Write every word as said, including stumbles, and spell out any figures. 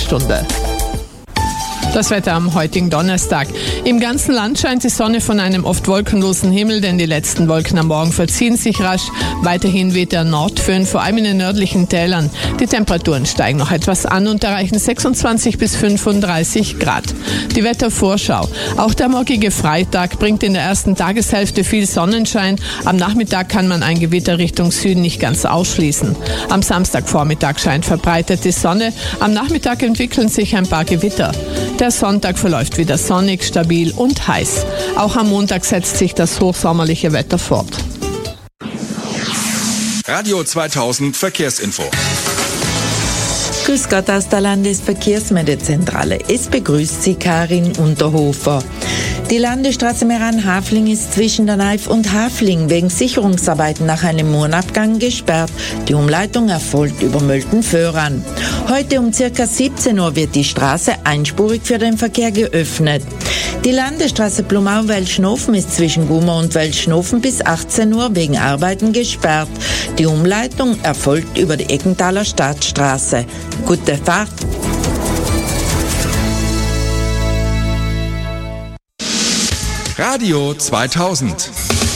Stunde. Das Wetter am heutigen Donnerstag. Im ganzen Land scheint die Sonne von einem oft wolkenlosen Himmel, denn die letzten Wolken am Morgen verziehen sich rasch. Weiterhin weht der Nordföhn, vor allem in den nördlichen Tälern. Die Temperaturen steigen noch etwas an und erreichen sechsundzwanzig bis fünfunddreißig Grad. Die Wettervorschau. Auch der morgige Freitag bringt in der ersten Tageshälfte viel Sonnenschein. Am Nachmittag kann man ein Gewitter Richtung Süden nicht ganz ausschließen. Am Samstagvormittag scheint verbreitet die Sonne. Am Nachmittag entwickeln sich ein paar Gewitter. Der Sonntag verläuft wieder sonnig, stabil und heiß. Auch am Montag setzt sich das hochsommerliche Wetter fort. Radio zweitausend Verkehrsinfo. Grüß Gott aus der Landesverkehrsmeldezentrale. Es begrüßt Sie Karin Unterhofer. Die Landesstraße Meran-Hafling ist zwischen der Naif und Hafling wegen Sicherungsarbeiten nach einem Mondabgang gesperrt. Die Umleitung erfolgt über Mölten-Föhran. Heute um circa siebzehn Uhr wird die Straße einspurig für den Verkehr geöffnet. Die Landesstraße Blumau-Welschnofen ist zwischen Gummer und Welschnofen bis achtzehn Uhr wegen Arbeiten gesperrt. Die Umleitung erfolgt über die Eckenthaler Stadtstraße. Gute Fahrt! Radio zweitausend.